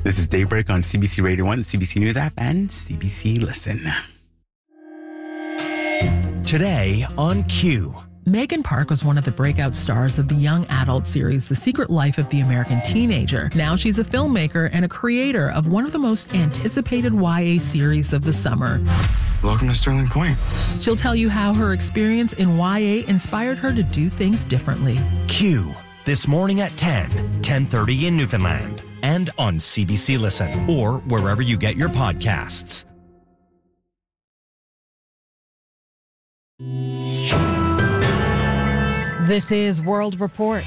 This is Daybreak on CBC Radio 1, CBC News app, and CBC Listen. Today on Q. Megan Park was one of the breakout stars of the young adult series, The Secret Life of the American Teenager. Now she's a filmmaker and a creator of one of the most anticipated YA series of the summer. Welcome to Sterling Point. She'll tell you how her experience in YA inspired her to do things differently. Q. This morning at 10:30 in Newfoundland. And on CBC Listen or wherever you get your podcasts. This is World Report.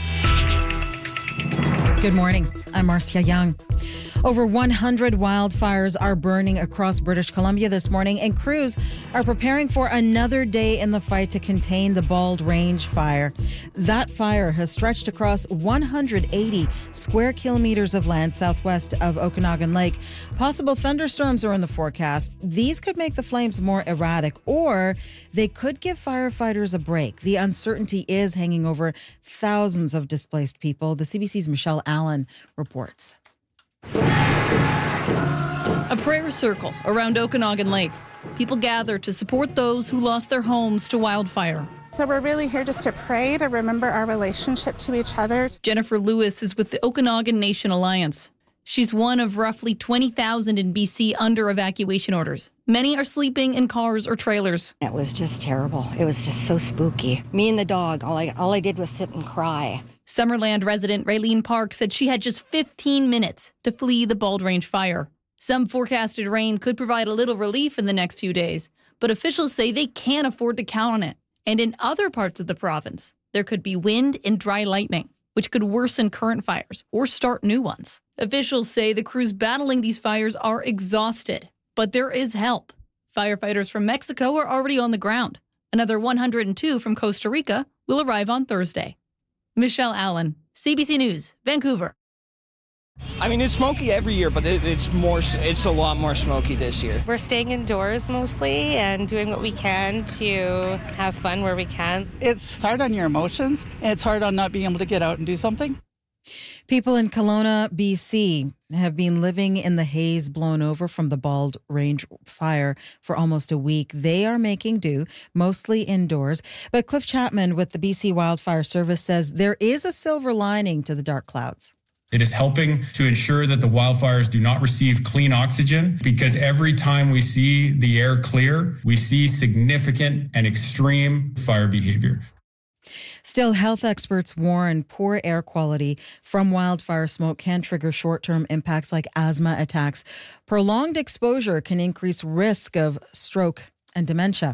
Good morning. I'm Marcia Young. Over 100 wildfires are burning across British Columbia this morning, and crews are preparing for another day in the fight to contain the Bald Range fire. That fire has stretched across 180 square kilometers of land southwest of Okanagan Lake. Possible thunderstorms are in the forecast. These could make the flames more erratic, or they could give firefighters a break. The uncertainty is hanging over thousands of displaced people. The CBC's Michelle Allen reports. A prayer circle around Okanagan Lake. People gather to support those who lost their homes to wildfire. So we're really here just to pray, to remember our relationship to each other. Jennifer Lewis is with the Okanagan Nation Alliance. She's one of roughly 20,000 in BC under evacuation orders. Many are sleeping in cars or trailers. It was just terrible. It was just so spooky. Me and the dog, all I did was sit and cry. Summerland resident Raylene Park said she had just 15 minutes to flee the Bald Range fire. Some forecasted rain could provide a little relief in the next few days, but officials say they can't afford to count on it. And in other parts of the province, there could be wind and dry lightning, which could worsen current fires or start new ones. Officials say the crews battling these fires are exhausted, but there is help. Firefighters from Mexico are already on the ground. Another 102 from Costa Rica will arrive on Thursday. Michelle Allen, CBC News, Vancouver. I mean, it's smoky every year, but it's a lot more smoky this year. We're staying indoors mostly and doing what we can to have fun where we can. It's hard on your emotions, and it's hard on not being able to get out and do something. People in Kelowna, BC, have been living in the haze blown over from the Bald Range fire for almost a week. They are making do, mostly indoors. But Cliff Chapman with the BC Wildfire Service says there is a silver lining to the dark clouds. It is helping to ensure that the wildfires do not receive clean oxygen, because every time we see the air clear, we see significant and extreme fire behavior. Still, health experts warn poor air quality from wildfire smoke can trigger short-term impacts like asthma attacks. Prolonged exposure can increase risk of stroke and dementia.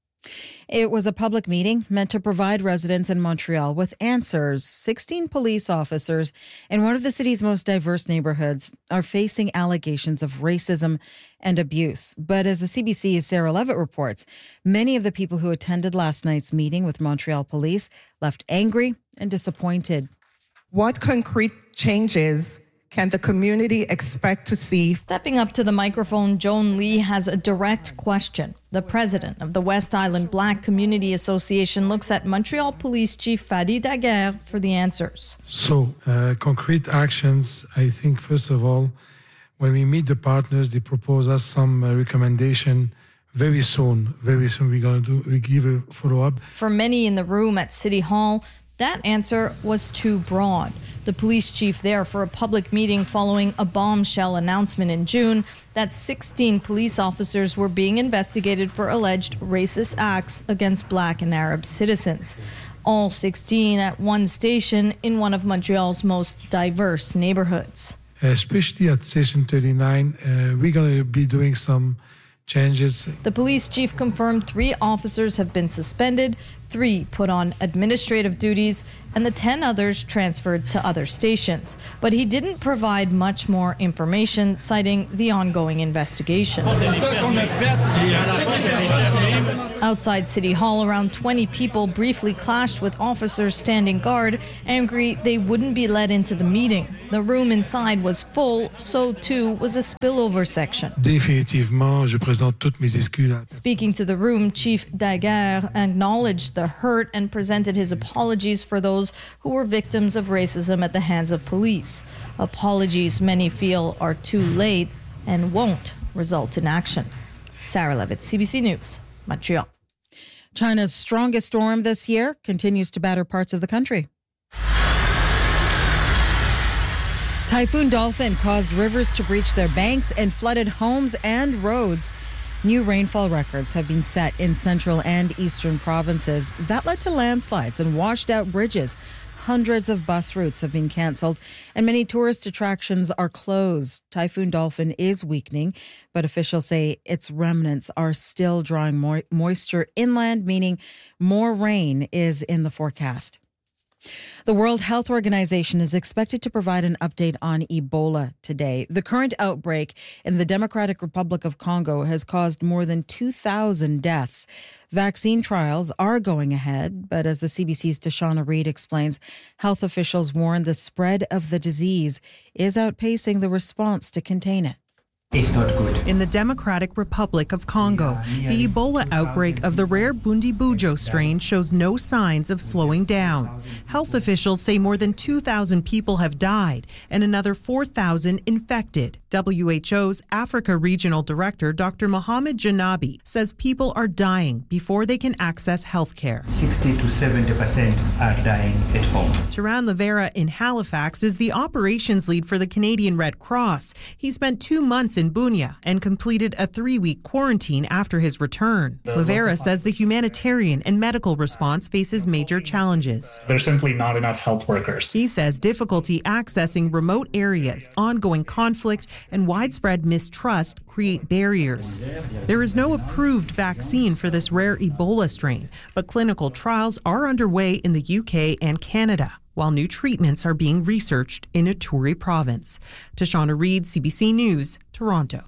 It was a public meeting meant to provide residents in Montreal with answers. 16 police officers in one of the city's most diverse neighborhoods are facing allegations of racism and abuse. But as the CBC's Sarah Levitt reports, many of the people who attended last night's meeting with Montreal police left angry and disappointed. What concrete changes can the community expect to see? Stepping up to the microphone, Joan Lee has a direct question. The president of the West Island Black Community Association looks at Montreal Police Chief Fadi Daguerre for the answers. So, concrete actions, I think, first of all, when we meet the partners, they propose us some recommendation. Very soon we're going to we give a follow-up. For many in the room at City Hall, that answer was too broad. The police chief there for a public meeting following a bombshell announcement in June that 16 police officers were being investigated for alleged racist acts against Black and Arab citizens. All 16 at one station in one of Montreal's most diverse neighborhoods. Especially at Station 39, we're going to be doing some changes. The police chief confirmed 3 officers have been suspended, 3 put on administrative duties, and the 10 others transferred to other stations. But he didn't provide much more information, citing the ongoing investigation. Outside City Hall, around 20 people briefly clashed with officers standing guard, angry they wouldn't be let into the meeting. The room inside was full, so too was a spillover section. Définitivement, je présente toutes mes excuses. Speaking to the room, Chief Daguerre acknowledged the hurt and presented his apologies for those who were victims of racism at the hands of police. Apologies many feel are too late and won't result in action. Sarah Levitt, CBC News, Montreal. China's strongest storm this year continues to batter parts of the country. Typhoon Dolphin caused rivers to breach their banks and flooded homes and roads. New rainfall records have been set in central and eastern provinces. That led to landslides and washed out bridges. Hundreds of bus routes have been cancelled and many tourist attractions are closed. Typhoon Dolphin is weakening, but officials say its remnants are still drawing moisture inland, meaning more rain is in the forecast. The World Health Organization is expected to provide an update on Ebola today. The current outbreak in the Democratic Republic of Congo has caused more than 2,000 deaths. Vaccine trials are going ahead, but as the CBC's Tashana Reid explains, health officials warn the spread of the disease is outpacing the response to contain it. It's not good. In the Democratic Republic of Congo, the Ebola outbreak of the rare Bundibugyo strain shows no signs of slowing down. Health officials say more than 2,000 people have died and another 4,000 infected. WHO's Africa Regional Director, Dr. Mohamed Janabi, says people are dying before they can access health care. 60 to 70% are dying at home. Taran Livera in Halifax is the operations lead for the Canadian Red Cross. He spent 2 months in Bunia and completed a 3-week quarantine after his return. Livera says the humanitarian and medical response faces major challenges. There's simply not enough health workers. He says difficulty accessing remote areas, ongoing conflict, and widespread mistrust create barriers. There is no approved vaccine for this rare Ebola strain, but clinical trials are underway in the UK and Canada, while new treatments are being researched in Ituri province. Tashana Reid, CBC News, Toronto.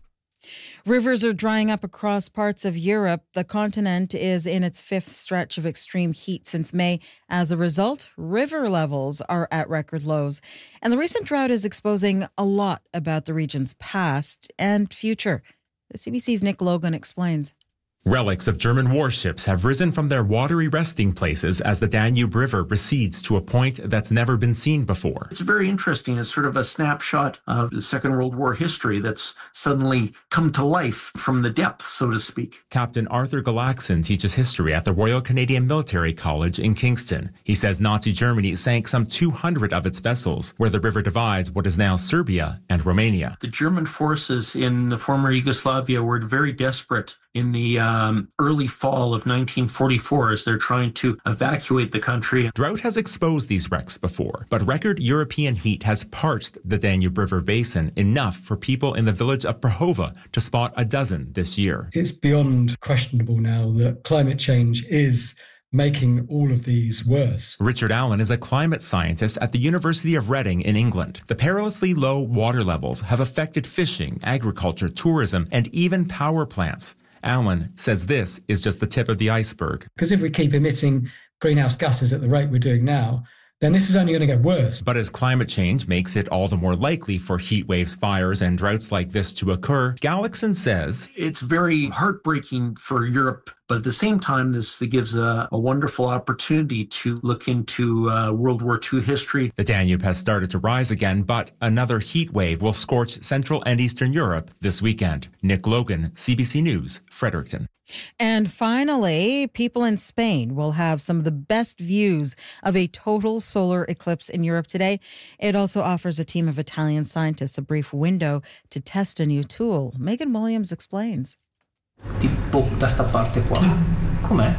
Rivers are drying up across parts of Europe. The continent is in its 5th stretch of extreme heat since May. As a result, river levels are at record lows. And the recent drought is exposing a lot about the region's past and future. The CBC's Nick Logan explains. Relics of German warships have risen from their watery resting places as the Danube River recedes to a point that's never been seen before. It's very interesting. It's sort of a snapshot of the Second World War history that's suddenly come to life from the depths, so to speak. Captain Arthur Galaxon teaches history at the Royal Canadian Military College in Kingston. He says Nazi Germany sank some 200 of its vessels where the river divides what is now Serbia and Romania. The German forces in the former Yugoslavia were very desperate in the early fall of 1944 as they're trying to evacuate the country. Drought has exposed these wrecks before, but record European heat has parched the Danube River basin enough for people in the village of Prahova to spot a dozen this year. It's beyond questionable now that climate change is making all of these worse. Richard Allen is a climate scientist at the University of Reading in England. The perilously low water levels have affected fishing, agriculture, tourism, and even power plants. Allen says this is just the tip of the iceberg. Because if we keep emitting greenhouse gases at the rate we're doing now, then this is only going to get worse. But as climate change makes it all the more likely for heat waves, fires, and droughts like this to occur, Galaxon says it's very heartbreaking for Europe, but at the same time, this gives a wonderful opportunity to look into World War II history. The Danube has started to rise again, but another heat wave will scorch Central and Eastern Europe this weekend. Nick Logan, CBC News, Fredericton. And finally, people in Spain will have some of the best views of a total solar eclipse in Europe today. It also offers a team of Italian scientists a brief window to test a new tool. Megan Williams explains. Tipo questa parte qua. Com'è?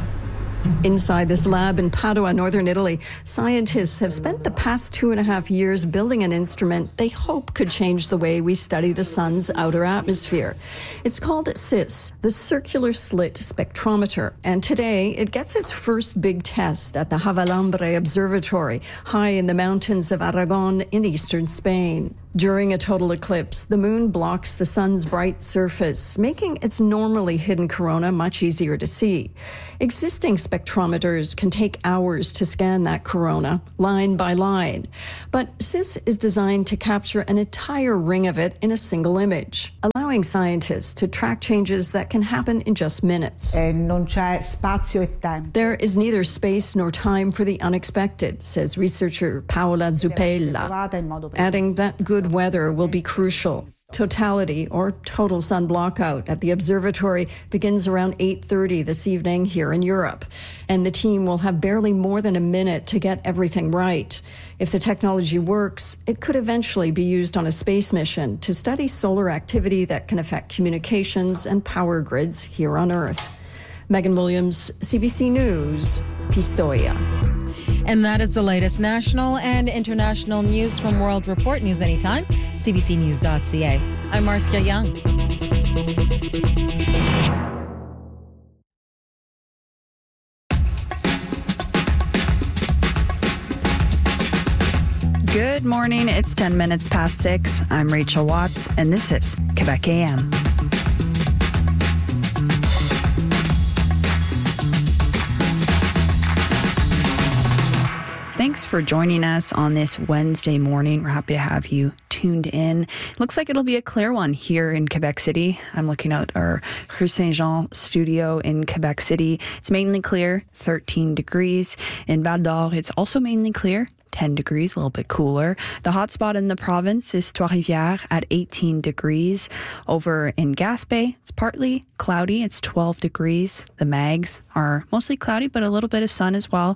Inside this lab in Padua, northern Italy, scientists have spent the past 2.5 years building an instrument they hope could change the way we study the sun's outer atmosphere. It's called CIS, the Circular Slit Spectrometer, and today it gets its first big test at the Javalambre Observatory, high in the mountains of Aragon in eastern Spain. During a total eclipse, the moon blocks the sun's bright surface, making its normally hidden corona much easier to see. Existing spectrometers can take hours to scan that corona, line by line. But CIS is designed to capture an entire ring of it in a single image, allowing scientists to track changes that can happen in just minutes. Non c'è spazio e tempo. There is neither space nor time for the unexpected, says researcher Paola Zuppella, adding that good weather will be crucial. Totality, or total sun blockout, at the observatory begins around 8:30 this evening here in Europe, and the team will have barely more than a minute to get everything right. If the technology works, it could eventually be used on a space mission to study solar activity that can affect communications and power grids here on Earth. Megan Williams, CBC News, Pistoia. And that is the latest national and international news from World Report. News anytime, cbcnews.ca. I'm Marcia Young. Good morning. It's 10 minutes past 6. I'm Rachel Watts, and this is Quebec AM. Thanks for joining us on this Wednesday morning. We're happy to have you tuned in. Looks like it'll be a clear one here in Quebec City. I'm looking at our Rue Saint-Jean studio in Quebec City. It's mainly clear, 13 degrees. In Val d'Or, it's also mainly clear, 10 degrees, a little bit cooler. The hot spot in the province is Trois-Rivières at 18 degrees. Over in Gaspé, it's partly cloudy. It's 12 degrees. The Mags are mostly cloudy, but a little bit of sun as well.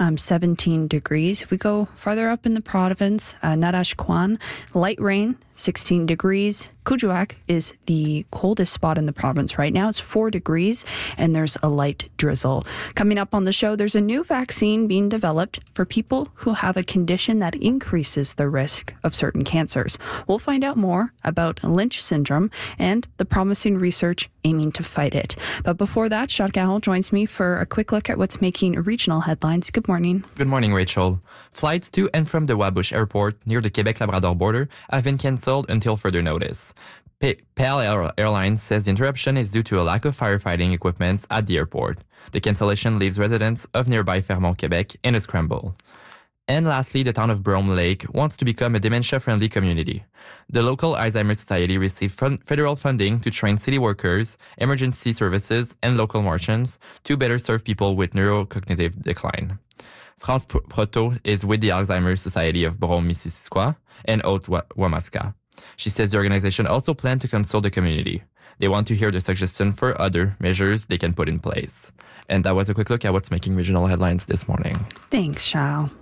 17 degrees. If we go farther up in the province, Natashquan, light rain, 16 degrees. Kuujjuaq is the coldest spot in the province right now. It's 4 degrees, and there's a light drizzle. Coming up on the show, there's a new vaccine being developed for people who have a condition that increases the risk of certain cancers. We'll find out more about Lynch syndrome and the promising research aiming to fight it. But before that, Charles Carroll joins me for a quick look at what's making regional headlines. Good morning. Good morning, Rachel. Flights to and from the Wabush Airport near the Quebec-Labrador border have been cancelled until further notice. PAL Airlines says the interruption is due to a lack of firefighting equipment at the airport. The cancellation leaves residents of nearby Fermont, Quebec in a scramble. And lastly, the town of Brome Lake wants to become a dementia-friendly community. The local Alzheimer's Society received federal funding to train city workers, emergency services, and local merchants to better serve people with neurocognitive decline. France Proto is with the Alzheimer's Society of Brome-Missisquoi and Haute-Wamasca. She says the organization also plans to consult the community. They want to hear the suggestion for other measures they can put in place. And that was a quick look at what's making regional headlines this morning. Thanks, Charles.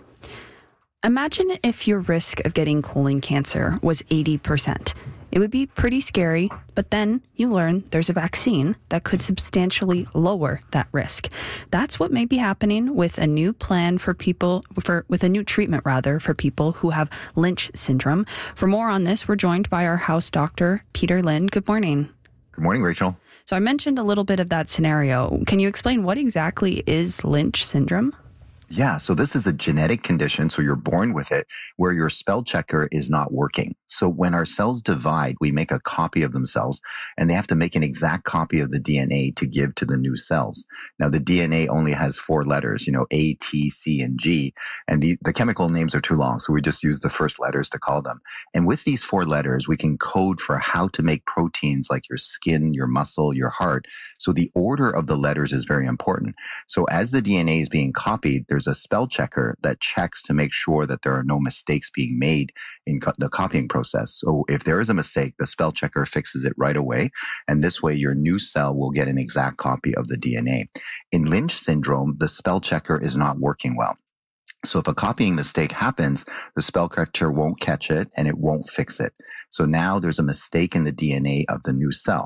Imagine if your risk of getting colon cancer was 80%. It would be pretty scary, but then you learn there's a vaccine that could substantially lower that risk. That's what may be happening with a new plan with a new treatment for people who have Lynch syndrome. For more on this, we're joined by our house doctor, Peter Lynn. Good morning. Good morning, Rachel. So I mentioned a little bit of that scenario. Can you explain what exactly is Lynch syndrome? Yeah, so this is a genetic condition, so you're born with it, where your spell checker is not working. So when our cells divide, we make a copy of themselves, and they have to make an exact copy of the DNA to give to the new cells. Now, the DNA only has 4 letters, A, T, C, and G, and the chemical names are too long, so we just use the first letters to call them. And with these 4 letters, we can code for how to make proteins like your skin, your muscle, your heart. So the order of the letters is very important. So as the DNA is being copied, there's a spell checker that checks to make sure that there are no mistakes being made in the copying process. So if there is a mistake, the spell checker fixes it right away. And this way, your new cell will get an exact copy of the DNA. In Lynch syndrome, the spell checker is not working well. So if a copying mistake happens, the spell checker won't catch it and it won't fix it. So now there's a mistake in the DNA of the new cell.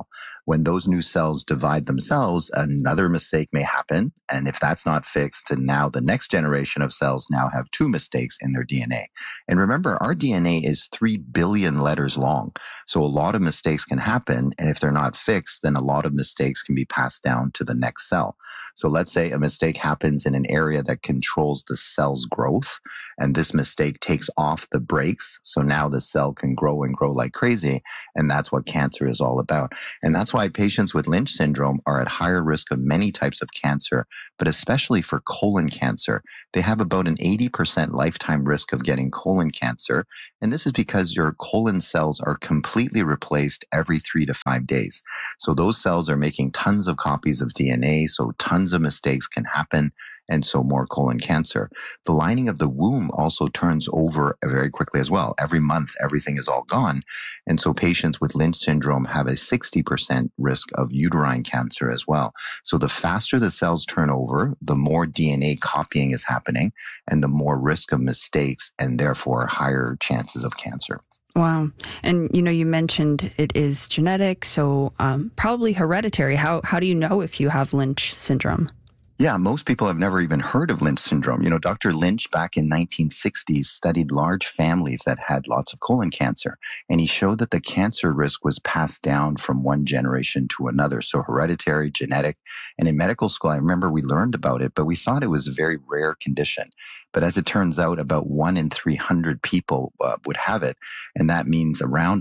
When those new cells divide themselves, another mistake may happen. And if that's not fixed, then now the next generation of cells now have two mistakes in their DNA. And remember, our DNA is 3 billion letters long. So a lot of mistakes can happen. And if they're not fixed, then a lot of mistakes can be passed down to the next cell. So let's say a mistake happens in an area that controls the cell's growth, and this mistake takes off the brakes. So now the cell can grow and grow like crazy. And that's what cancer is all about. And that's why patients with Lynch syndrome are at higher risk of many types of cancer, but especially for colon cancer. They have about an 80% lifetime risk of getting colon cancer. And this is because your colon cells are completely replaced every 3 to 5 days. So those cells are making tons of copies of DNA, so tons of mistakes can happen, and so more colon cancer. The lining of the womb also turns over very quickly as well. Every month, everything is all gone. And so patients with Lynch syndrome have a 60% risk of uterine cancer as well. So the faster the cells turn over, the more DNA copying is happening and the more risk of mistakes and therefore higher chances of cancer. Wow. And, you mentioned it is genetic, so probably hereditary. How do you know if you have Lynch syndrome? Yeah, most people have never even heard of Lynch syndrome. Dr. Lynch back in 1960s studied large families that had lots of colon cancer, and he showed that the cancer risk was passed down from one generation to another. So hereditary, genetic, and in medical school, I remember we learned about it, but we thought it was a very rare condition. But as it turns out, about 1 in 300 people would have it. And that means around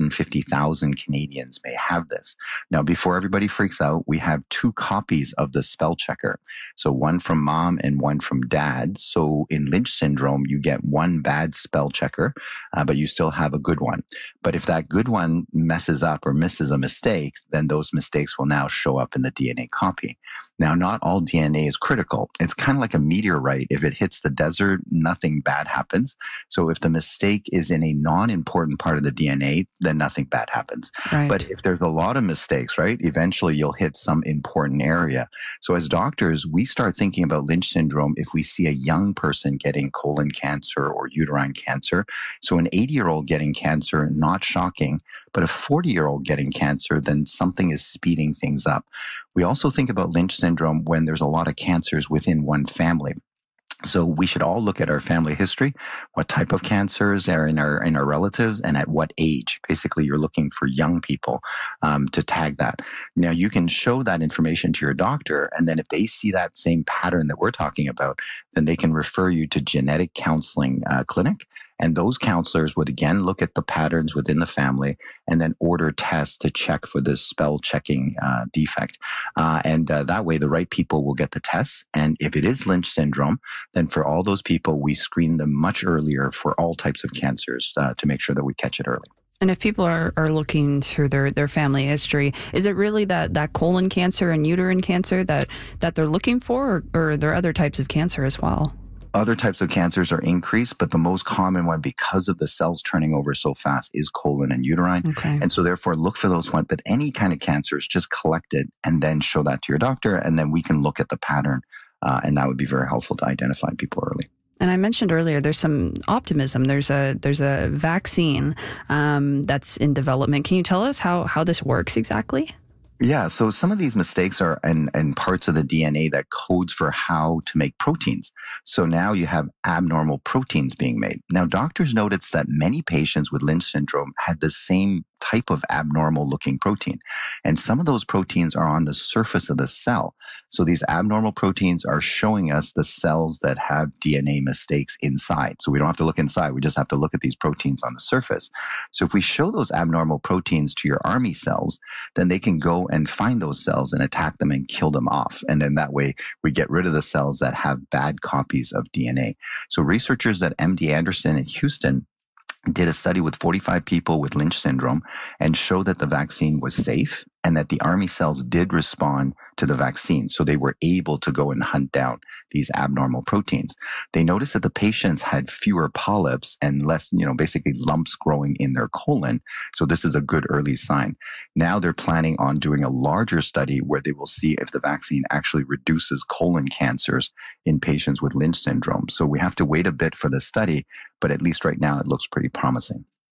150,000 Canadians may have this. Now, before everybody freaks out, we have 2 copies of the spell checker. So one from mom and one from dad. So in Lynch syndrome, you get one bad spell checker, but you still have a good one. But if that good one messes up or misses a mistake, then those mistakes will now show up in the DNA copy. Now, not all DNA is critical. It's kind of like a meteorite. If it hits the desert, nothing bad happens. So if the mistake is in a non-important part of the DNA, then nothing bad happens. Right. But if there's a lot of mistakes, right, eventually you'll hit some important area. So as doctors, we start thinking about Lynch syndrome if we see a young person getting colon cancer or uterine cancer. So an 80-year-old getting cancer, not shocking, but a 40-year-old getting cancer, then something is speeding things up. We also think about Lynch syndrome when there's a lot of cancers within one family. So we should all look at our family history, what type of cancers are in our relatives, and at what age. Basically, you're looking for young people to tag that. Now, you can show that information to your doctor, and then if they see that same pattern that we're talking about, then they can refer you to genetic counseling clinic. And those counselors would again look at the patterns within the family and then order tests to check for this spell checking defect. And that way the right people will get the tests. And if it is Lynch syndrome, then for all those people, we screen them much earlier for all types of cancers to make sure that we catch it early. And if people are looking through their family history, is it really that colon cancer and uterine cancer that they're looking for, or are there other types of cancer as well? Other types of cancers are increased, but the most common one, because of the cells turning over so fast, is colon and uterine. Okay. And so therefore look for those ones. But any kind of cancers, just collect it and then show that to your doctor. And then we can look at the pattern. And that would be very helpful to identify people early. And I mentioned earlier, there's some optimism. There's a vaccine that's in development. Can you tell us how this works exactly? Yeah, so some of these mistakes are in parts of the DNA that codes for how to make proteins. So now you have abnormal proteins being made. Now, doctors noticed that many patients with Lynch syndrome had the same type of abnormal looking protein. And some of those proteins are on the surface of the cell. So these abnormal proteins are showing us the cells that have DNA mistakes inside. So we don't have to look inside. We just have to look at these proteins on the surface. So if we show those abnormal proteins to your army cells, then they can go and find those cells and attack them and kill them off. And then that way we get rid of the cells that have bad copies of DNA. So researchers at MD Anderson in Houston did a study with 45 people with Lynch syndrome and showed that the vaccine was safe and that the army cells did respond to the vaccine. So they were able to go and hunt down these abnormal proteins. They noticed that the patients had fewer polyps and less, basically lumps growing in their colon. So this is a good early sign. Now they're planning on doing a larger study where they will see if the vaccine actually reduces colon cancers in patients with Lynch syndrome. So we have to wait a bit for the study, but at least right now it looks pretty promising.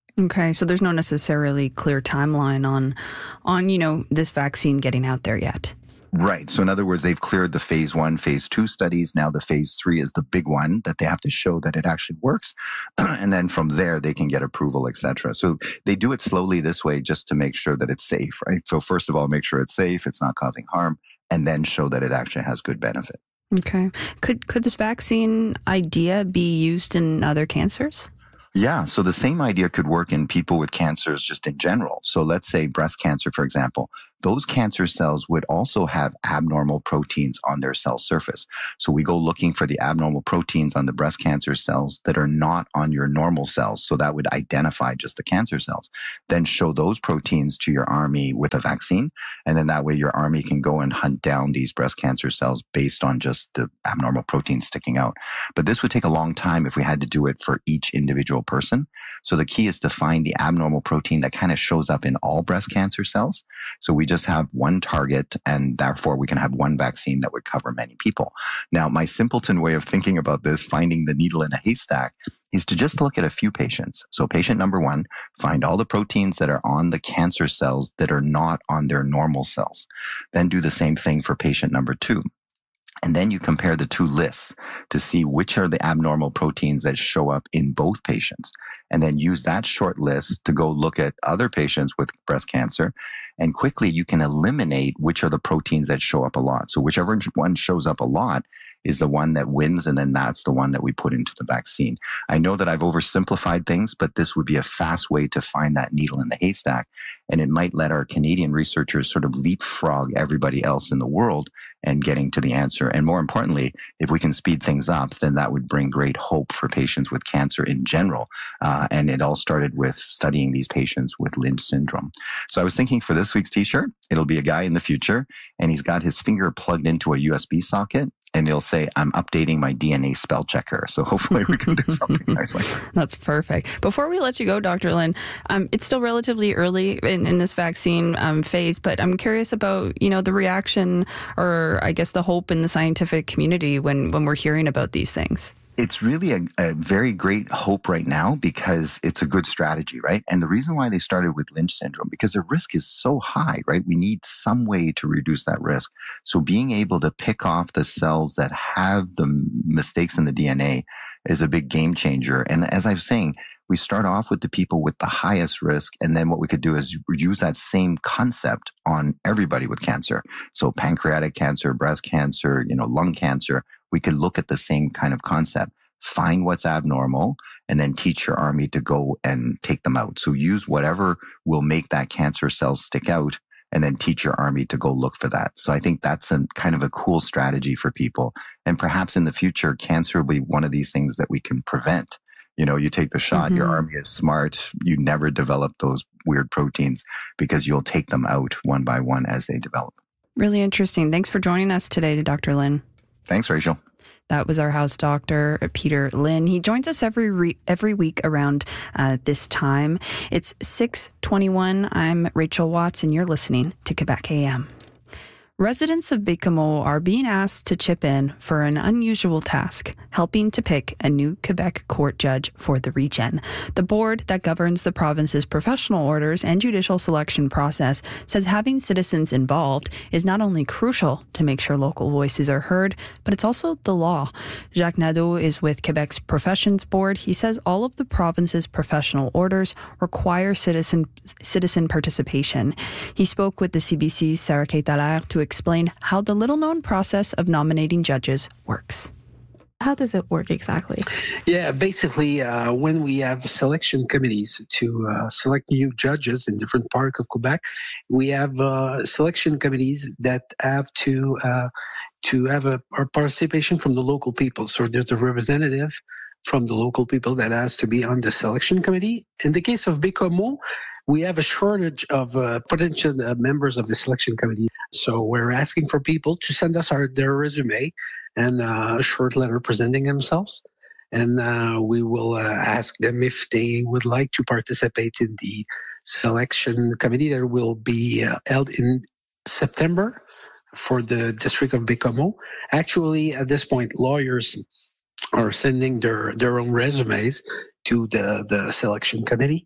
Okay, so there's no necessarily clear timeline on this vaccine getting out there yet. Right. So in other words, they've cleared the phase 1, phase 2 studies. Now the phase 3 is the big one that they have to show that it actually works. And then from there, they can get approval, etc. So they do it slowly this way just to make sure that it's safe, right? So first of all, make sure it's safe, it's not causing harm, and then show that it actually has good benefit. Okay. Could this vaccine idea be used in other cancers? Yeah, so the same idea could work in people with cancers just in general. So let's say breast cancer, for example. Those cancer cells would also have abnormal proteins on their cell surface. So we go looking for the abnormal proteins on the breast cancer cells that are not on your normal cells. So that would identify just the cancer cells. Then show those proteins to your army with a vaccine. And then that way your army can go and hunt down these breast cancer cells based on just the abnormal proteins sticking out. But this would take a long time if we had to do it for each individual person. So the key is to find the abnormal protein that kind of shows up in all breast cancer cells. So we just have one target, and therefore we can have one vaccine that would cover many people. Now, my simpleton way of thinking about this, finding the needle in a haystack, is to just look at a few patients. So patient number 1, find all the proteins that are on the cancer cells that are not on their normal cells. Then do the same thing for patient number 2. And then you compare the two lists to see which are the abnormal proteins that show up in both patients. And then use that short list to go look at other patients with breast cancer. And quickly you can eliminate which are the proteins that show up a lot. So whichever one shows up a lot is the one that wins, and then that's the one that we put into the vaccine. I know that I've oversimplified things, but this would be a fast way to find that needle in the haystack. And it might let our Canadian researchers sort of leapfrog everybody else in the world and getting to the answer. And more importantly, if we can speed things up, then that would bring great hope for patients with cancer in general. And it all started with studying these patients with Lynch syndrome. So I was thinking for this week's t-shirt, it'll be a guy in the future, and he's got his finger plugged into a USB socket, and he'll say, I'm updating my DNA spell checker. So hopefully we can do something nice like that. That's perfect. Before we let you go, Dr. Lin, it's still relatively early in this vaccine phase, but I'm curious about, the reaction, or I guess the hope in the scientific community when we're hearing about these things. It's really a very great hope right now because it's a good strategy, right? And the reason why they started with Lynch syndrome, because the risk is so high, right? We need some way to reduce that risk. So being able to pick off the cells that have the mistakes in the DNA is a big game changer. And as I was saying, we start off with the people with the highest risk, and then what we could do is use that same concept on everybody with cancer. So pancreatic cancer, breast cancer, lung cancer, we could look at the same kind of concept, find what's abnormal, and then teach your army to go and take them out. So use whatever will make that cancer cell stick out, and then teach your army to go look for that. So I think that's a kind of a cool strategy for people. And perhaps in the future, cancer will be one of these things that we can prevent. You take the shot, your army is smart, you never develop those weird proteins because you'll take them out one by one as they develop. Really interesting. Thanks for joining us today, Dr. Lin. Thanks, Rachel. That was our house doctor, Peter Lin. He joins us every week around this time. It's 6:21. I'm Rachel Watts, and you're listening to Quebec AM. Residents of Baie-Comeau are being asked to chip in for an unusual task, helping to pick a new Quebec court judge for the region. The board that governs the province's professional orders and judicial selection process says having citizens involved is not only crucial to make sure local voices are heard, but it's also the law. Jacques Nadeau is with Quebec's Professions Board. He says all of the province's professional orders require citizen participation. He spoke with the CBC's Sarah-Kate Dallaire to explain how the little-known process of nominating judges works. How does it work exactly? Yeah, basically, when we have selection committees to select new judges in different parts of Quebec, we have selection committees that have to have a participation from the local people. So there's a representative from the local people that has to be on the selection committee. In the case of Baie-Comeau, we have a shortage of potential members of the selection committee. So we're asking for people to send us their resume and a short letter presenting themselves. And we will ask them if they would like to participate in the selection committee that will be held in September for the district of Baie-Comeau. Actually, at this point, lawyers are sending their own resumes to the selection committee.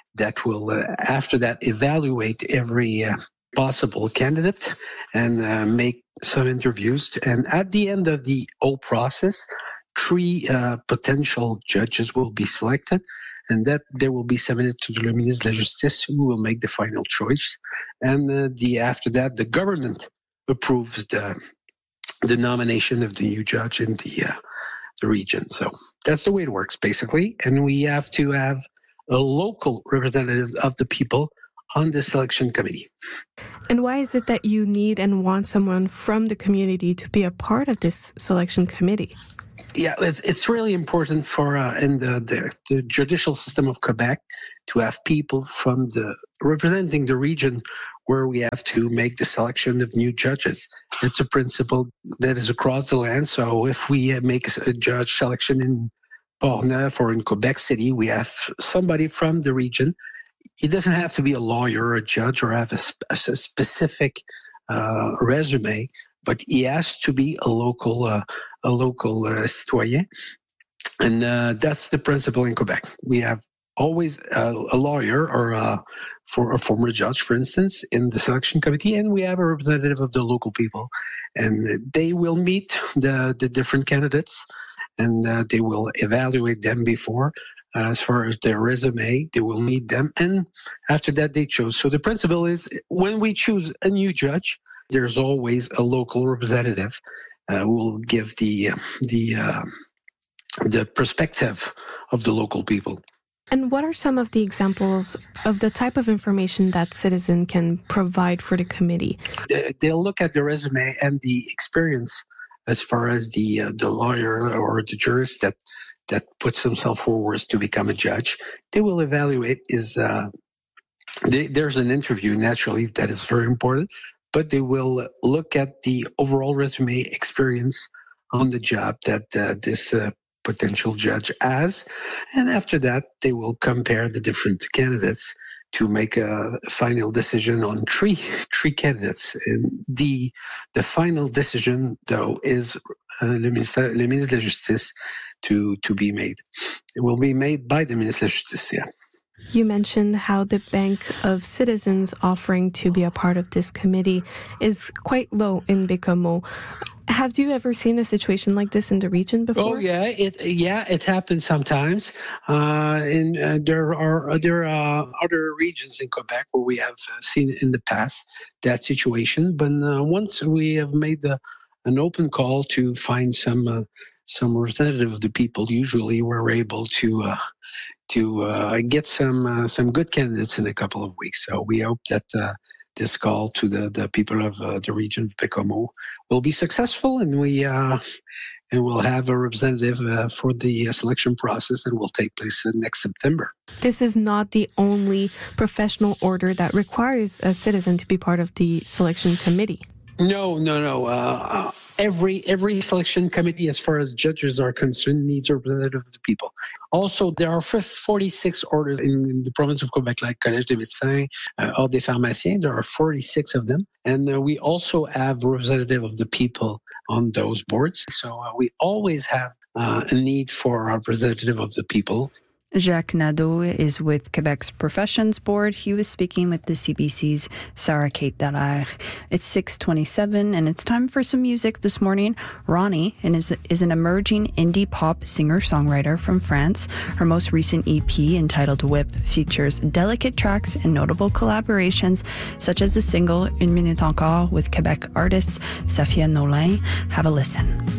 that will, after that, evaluate every possible candidate and make some interviews. And at the end of the whole process, 3 potential judges will be selected, and that they will be submitted to the ministre de la Justice, who will make the final choice. And after that, the government approves the nomination of the new judge in the region. So that's the way it works, basically. And we have to have a local representative of the people on the selection committee. And why is it that you need and want someone from the community to be a part of this selection committee? Yeah, it's really important for in the judicial system of Quebec to have people from representing the region where we have to make the selection of new judges. It's a principle that is across the land. So if we make a judge selection in Portneuf or in Quebec City, we have somebody from the region. It doesn't have to be a lawyer or a judge or have a specific resume, but he has to be a local citoyen. And that's the principle in Quebec. We have always a lawyer or for a former judge, for instance, in the selection committee, and we have a representative of the local people. And they will meet the different candidates, and they will evaluate them before. As far as their resume, they will meet them, and after that, they choose. So the principle is when we choose a new judge, there's always a local representative who will give the perspective of the local people. And what are some of the examples of the type of information that citizen can provide for the committee? They'll look at the resume and the experience as far as the lawyer or the jurist that puts himself forward to become a judge. They will evaluate there's an interview, naturally, that is very important, but they will look at the overall resume experience on the job that this potential judge has. And after that, they will compare the different candidates to make a final decision on three candidates. And the final decision, though, is le ministre de la Justice to be made. It will be made by the ministre de la Justice, yeah. You mentioned how the bank of citizens offering to be a part of this committee is quite low in Baie-Comeau. Have you ever seen a situation like this in the region before? Oh yeah, it happens sometimes. There are other regions in Quebec where we have seen in the past that situation. But once we have made an open call to find some representative of the people, usually we're able to get some good candidates in a couple of weeks. So we hope that this call to the people of the region of Baie-Comeau will be successful, and we'll have a representative for the selection process that will take place next September. This is not the only professional order that requires a citizen to be part of the selection committee. No. Every selection committee, as far as judges are concerned, needs a representative of the people. Also, there are 46 orders in the province of Quebec, like Collège des médecins, Ordre des pharmaciens. There are 46 of them. And we also have a representative of the people on those boards. So we always have a need for a representative of the people. Jacques Nadeau is with Quebec's Professions Board. He was speaking with the CBC's Sarah-Kate Dallaire. It's 6:27, and it's time for some music this morning. Ronnie is an emerging indie pop singer-songwriter from France. Her most recent EP, entitled Whip, features delicate tracks and notable collaborations, such as the single Une Minute Encore with Quebec artist Safia Nolin. Have a listen.